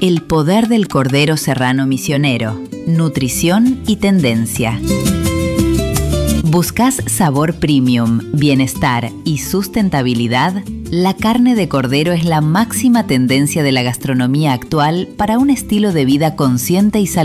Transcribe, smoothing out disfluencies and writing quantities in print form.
El poder del cordero serrano misionero, nutrición y tendencia. ¿Buscas sabor premium, bienestar y sustentabilidad? La carne de cordero es la máxima tendencia de la gastronomía actual para un estilo de vida consciente y saludable.